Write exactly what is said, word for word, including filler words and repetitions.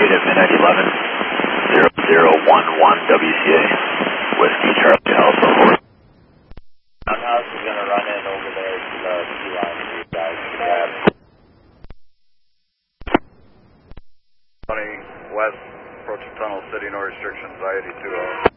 Wait at midnight eleven, zero zero one one W C A, Whiskey Charlie Alpha four. Townhouse is going to run in over there to the T line for you guys to grab. twenty West, approaching tunnel, city, no restrictions, I eighty-two.